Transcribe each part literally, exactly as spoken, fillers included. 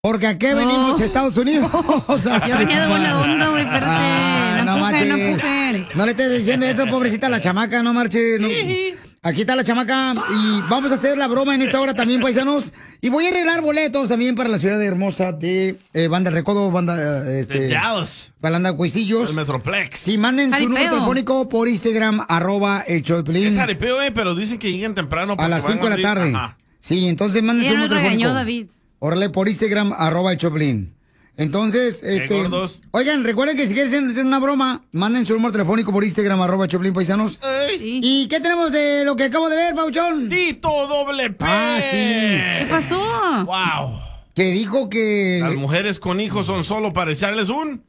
Porque aquí venimos a Estados Unidos. Yo venía de buena onda, güey, espérate. Ah, no, no, marches. no, pujer. No le estés diciendo eso, pobrecita la chamaca, no marches. No. Aquí está la chamaca y vamos a hacer la broma en esta hora también, paisanos. Y voy a arreglar boletos también para la ciudad hermosa de eh, Banda Recodo, Banda... Eh, este, de Dallas. Banda Cuisillos. El Metroplex. Sí, manden Jaripeo. su número telefónico por Instagram, arroba el show de Piolín. Es jaripeo, eh, pero dicen que lleguen temprano. A las cinco de la tarde. Ajá. Sí, entonces manden su Ella número nos regañó, telefónico. David. Órale, por Instagram, arroba el Choplin. Entonces, este... gordos. Oigan, recuerden que si quieren hacer una broma, manden su número telefónico por Instagram, arroba Choplin, paisanos. Sí. ¿Y qué tenemos de lo que acabo de ver, Pauchón? Tito doble P. Ah, sí. ¿Qué pasó? Wow. Que dijo que... Las mujeres con hijos son solo para echarles un...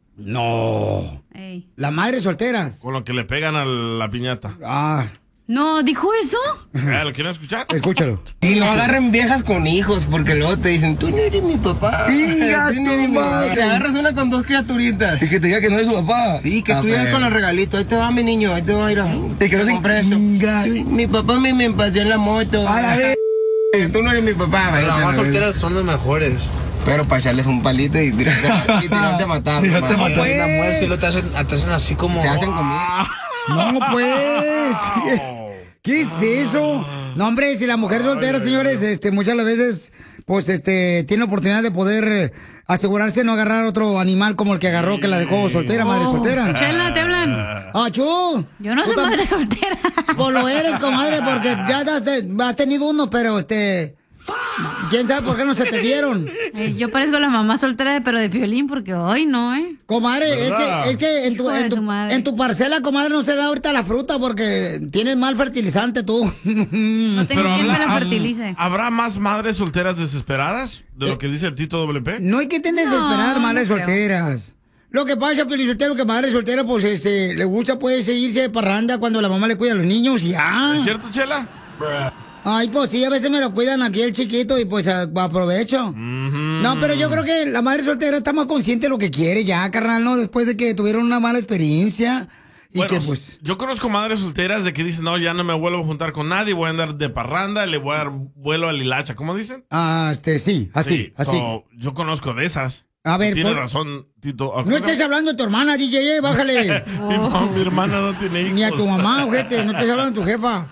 No. Ey. Las madres solteras. Con lo que le pegan a la piñata. Ah, No, ¿dijo eso? ¿Eh, ¿Lo quieren escuchar? escúchalo. Y no agarren viejas con hijos, porque luego te dicen, tú no eres mi papá. Chinga Tú no tu eres mi madre. papá. Te agarras una con dos criaturitas. Y que te diga que no es su papá. Sí, que Ah, tú llegas pues. con el regalito. Ahí te va mi niño, ahí te va a ir a... Te quedas sin compré esto. chinga. Tú- Mi papá me, me paseó en la moto. A la vez. Tú no eres mi papá. Las vete a la mamás vez. solteras son las mejores. Pero para echarles un palito y tirarte, y tirarte a matar. Tirarte nomás. a matar. pues. Una mujer si lo te hacen, te hacen así como... Te hacen comida. No, pues. ¿Qué es eso? No, hombre, si la mujer soltera, señores, este, muchas las veces, pues, este, tiene oportunidad de poder eh, asegurarse de no agarrar otro animal como el que agarró, que la dejó soltera, madre Oh, soltera. Chela, te hablan. ¡Ah, chu! Yo no Tú soy tam- madre soltera. Pues lo eres, comadre, porque ya has, has tenido uno, pero este... ¿Quién sabe por qué no se te dieron? Eh, yo parezco la mamá soltera, pero de Piolín, porque hoy no, ¿eh? Comadre, es ¿Verdad? que, es que en tu, Hijo de en, tu, su madre. en tu parcela, comadre, no se da ahorita la fruta porque tienes mal fertilizante tú. No tengo quien me la habla- fertilice. ¿Habrá más madres solteras desesperadas de lo que dice el Tito doble P? No hay que tener desesperar, No, madres no creo. solteras. Lo que pasa, Piolín Sotelo, que madre soltera, pues, este, le gusta, pues, irse de parranda cuando la mamá le cuida a los niños y ya. ¿Es cierto, Chela? Ay, pues sí, a veces me lo cuidan aquí el chiquito y pues a- aprovecho. No, pero yo creo que la madre soltera está más consciente de lo que quiere ya, carnal, ¿no? Después de que tuvieron una mala experiencia y Bueno, que pues... yo conozco madres solteras de que dicen, no, ya no me vuelvo a juntar con nadie, voy a andar de parranda, le voy a dar vuelo a Lilacha. ¿Cómo dicen? Ah, este, sí, así, Sí, así. so, yo conozco de esas. A ver, Tiene por- razón, Tito. No estés hablando de tu hermana, D J, eh, bájale. mi, mamá- mi hermana no tiene hijos. Ni a tu mamá, ojete, no estés hablando de tu jefa.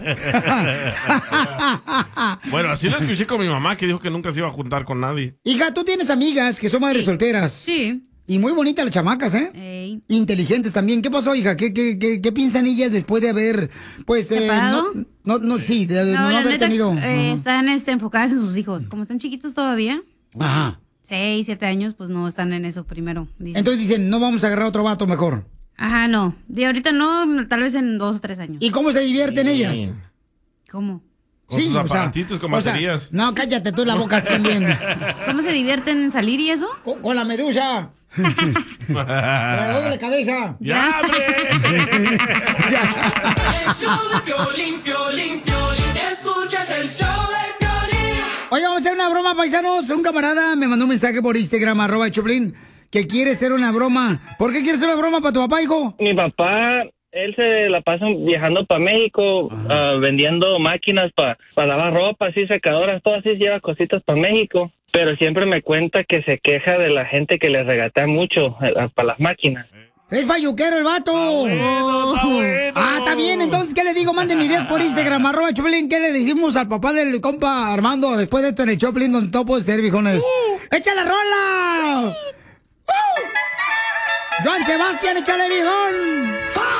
Bueno, así lo escuché con mi mamá, que dijo que nunca se iba a juntar con nadie. Hija, tú tienes amigas que son madres solteras. Sí. Y muy bonitas las chamacas, ¿eh? Ey. Inteligentes también. ¿Qué pasó, hija? ¿Qué, qué, qué, qué piensan ellas después de haber, pues, eh, ¿Separado? no, no, no, sí, de de no, la haber neta, tenido... eh, Ujú. están este, enfocadas en sus hijos. Como están chiquitos todavía, Ajá. seis, siete años, pues no están en eso primero. dicen. Entonces dicen, no vamos a agarrar otro vato mejor. Ajá, no. De ahorita no, tal vez en dos o tres años. ¿Y cómo se divierten ellas? ¿Cómo? Con sus aparatitos, con o sea, baterías. no, cállate tú la boca también. ¿Cómo se divierten en salir y eso? con, con la medusa. Con la doble cabeza. ¡Ya, hombre! El show de Piolín, Piolín, Piolín. Escuchas el show de Piolín. Oye, vamos a hacer una broma, paisanos. Un camarada me mandó un mensaje por Instagram, arroba el Choplin, que quiere hacer una broma. ¿Por qué quieres hacer una broma para tu papá, hijo? Mi papá, él se la pasa viajando para México, ah, vendiendo máquinas para lavar ropa, así secadoras, todo así, lleva cositas para México. Pero siempre me cuenta que se queja de la gente que le regatea mucho para las máquinas. Es falluquero el vato. Bueno, está bueno. Ah, está bien. Entonces, ¿qué le digo? Manden ideas por Instagram, arroba Choplin. ¿Qué le decimos al papá del compa Armando después de esto en el Choplin, donde todo puede ser, viejones? ¡Échale rola! ¡Uh! Joan Sebastián, échale, viejón.